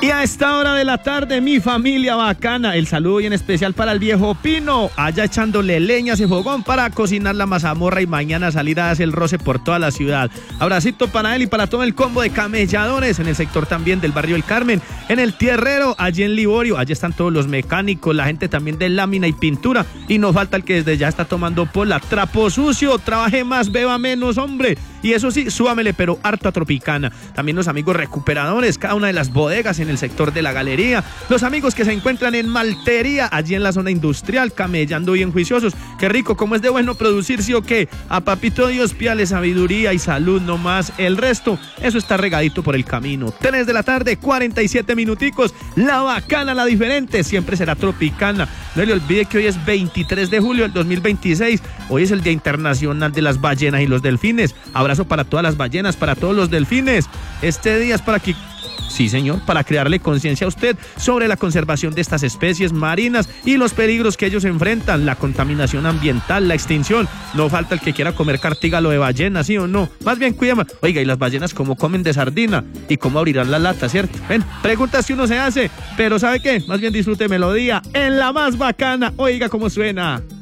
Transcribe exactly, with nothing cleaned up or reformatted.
Y a esta hora de la tarde, mi familia bacana, el saludo y en especial para el viejo Pino, allá echándole leña a ese fogón para cocinar la mazamorra y mañana salir a hacer el roce por toda la ciudad. Abracito para él y para todo el combo de camelladores en el sector también del barrio El Carmen, en el Tierrero, allí en Liborio, allí están todos los mecánicos, la gente también de lámina y pintura, y no falta el que desde ya está tomando pola, trapo sucio, trabaje más, beba menos, hombre, y eso sí, súbamele, pero harto a Tropicana. También los amigos recuperadores, cada una de las bodegas en el sector de la galería, los amigos que se encuentran en Maltería, allí en la zona industrial, camellando bien juiciosos. Qué rico, cómo es de bueno producir, sí o qué. A papito Dios píale sabiduría y salud nomás, el resto, eso está regadito por el camino. tres de la tarde, cuarenta y siete minuticos, la bacana, la diferente, siempre será Tropicana. No le olvide que hoy es veintitrés de julio del dos mil veintiséis, hoy es el Día Internacional de las Ballenas y los Delfines. Abrazo para todas las ballenas, para todos los delfines. Este día es para que... Sí, señor, para crearle conciencia a usted sobre la conservación de estas especies marinas y los peligros que ellos enfrentan, la contaminación ambiental, la extinción. No falta el que quiera comer cartígalo de ballena, ¿sí o no? Más bien, cuídame. Oiga, ¿y las ballenas cómo comen de sardina? ¿Y cómo abrirán la lata, cierto? Ven, preguntas que uno se hace, pero ¿sabe qué? Más bien disfrute melodía en la más bacana. Oiga cómo suena.